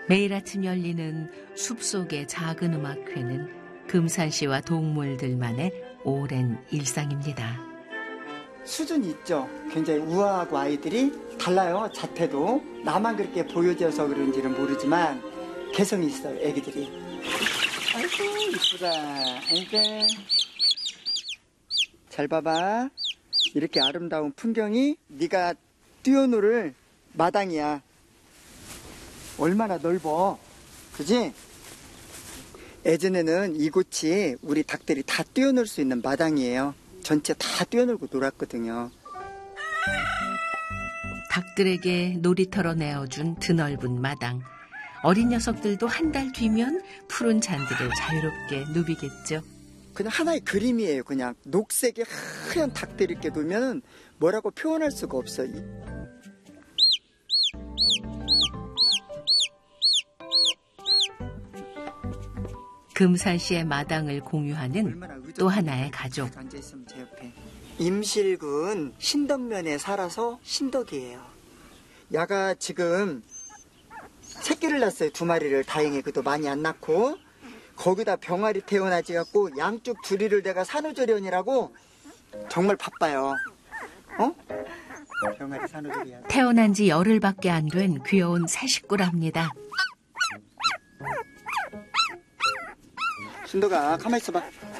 매일 아침 열리는 숲속의 작은 음악회는 금산시와 동물들만의 오랜 일상입니다. 수준이 있죠. 굉장히 우아하고 아이들이 달라요. 자태도. 나만 그렇게 보여져서 그런지는 모르지만 개성이 있어요. 애기들이. 아이고 이쁘다. 아이고. 잘 봐봐. 이렇게 아름다운 풍경이 네가 뛰어놀을 마당이야. 얼마나 넓어. 그지? 예전에는 이곳이 우리 닭들이 다 뛰어놀 수 있는 마당이에요. 전체 다 뛰어놀고 놀았거든요. 닭들에게 놀이터로 내어준 드넓은 마당. 어린 녀석들도 한 달 뒤면 푸른 잔디를 자유롭게 누비겠죠. 그냥 하나의 그림이에요. 그냥 녹색의 하얀 닭들이 이렇게 놀면 뭐라고 표현할 수가 없어요. 금산시의 마당을 공유하는 또 하나의 가족. 앉아있으면 제 옆에. 임실군 신덕면에 살아서 신덕이에요. 야가 지금 새끼를 낳았어요. 2마리를. 다행히 그도 많이 안 낳고. 거기다 병아리 태어나지 갖고 양쪽 둘이를 내가 산후조리원이라고 정말 바빠요. 어? 병아리 산후조리원. 태어난 지 열흘밖에 안 된 귀여운 새 식구랍니다. 신도가 가만히 있어봐.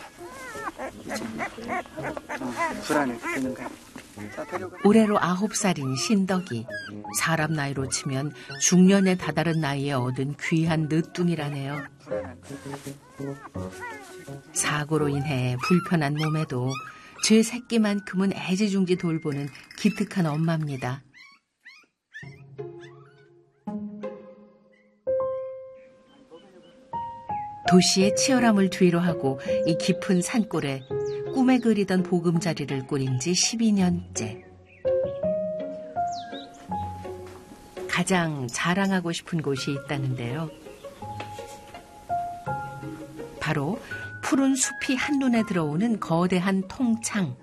불안해 되는 거야. 올해로 9살인 신덕이. 사람 나이로 치면 중년에 다다른 나이에 얻은 귀한 늦둥이라네요. 사고로 인해 불편한 몸에도 제 새끼만큼은 애지중지 돌보는 기특한 엄마입니다. 도시의 치열함을 뒤로하고 이 깊은 산골에 꿈에 그리던 보금자리를 꾸린 지 12년째. 가장 자랑하고 싶은 곳이 있다는데요. 바로 푸른 숲이 한눈에 들어오는 거대한 통창.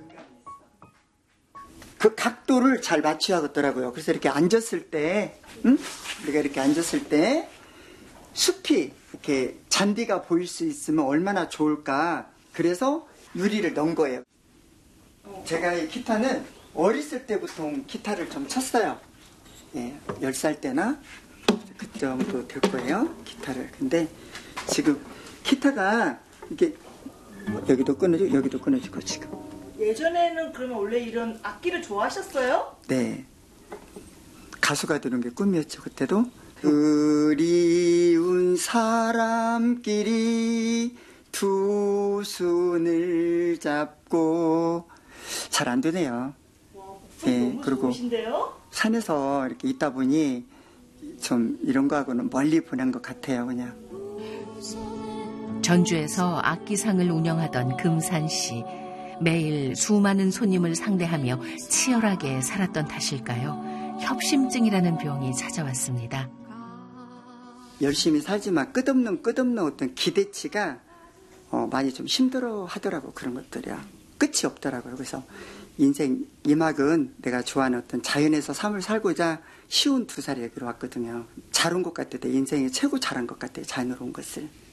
그 각도를 잘 맞춰야겠더라고요. 그래서 이렇게 앉았을 때, 응? 우리가 이렇게 앉았을 때 숲이 이렇게 잔디가 보일 수 있으면 얼마나 좋을까. 그래서 유리를 넣은 거예요. 제가 이 기타는 어렸을 때부터 기타를 좀 쳤어요. 예, 10살 때나 그 정도 될 거예요. 기타를. 근데 지금 기타가 이렇게 여기도 끊어지고 여기도 끊어지고 지금. 예전에는 그러면 원래 이런 악기를 좋아하셨어요? 네. 가수가 되는 게 꿈이었죠. 그때도. 그리운 사람끼리 두 손을 잡고. 잘 안 되네요. 와, 네, 너무 그리고 좋으신데요? 산에서 이렇게 있다 보니 좀 이런 거하고는 멀리 보낸 것 같아요. 그냥. 전주에서 악기상을 운영하던 금산씨. 매일 수많은 손님을 상대하며 치열하게 살았던 탓일까요? 협심증이라는 병이 찾아왔습니다. 열심히 살지만 끝없는 어떤 기대치가 많이 좀 힘들어 하더라고. 그런 것들이야. 끝이 없더라고요. 그래서 인생 이막은 내가 좋아하는 어떤 자연에서 삶을 살고자 쉬운 2살에 여기로 왔거든요. 잘 온 것 같아요. 내 인생에 최고 잘한 것 같아요. 자연으로 온 것을.